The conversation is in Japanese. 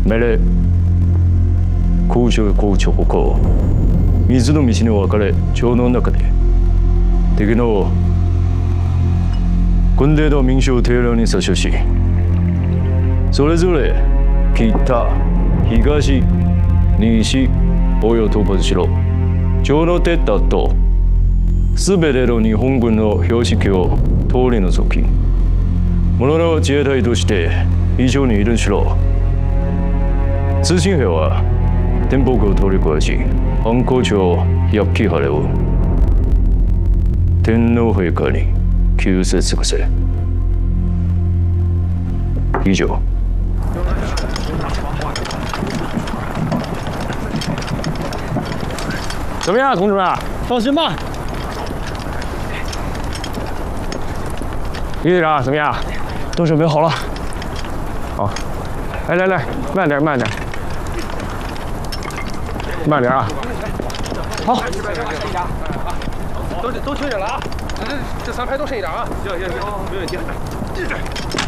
命令。交渉交渉歩行。水の道の分かれ、町の中で敵の軍隊の民衆を定量に差し押し、それぞれ北、東、西、およ突破しろ。町の出た後、すべての日本軍の標識を通り除き、物の自衛隊として非常にいるしろ。通信兵は天北を通り越し、犯行地を焼き払う。天皇陛下に救世尽くせ。以上。 怎么样，同志们？放心吧。李队长，怎么样？都准备好了。好，来，慢点，慢点啊！好， 都听着了啊！这3排都慎一点啊！行，没问题。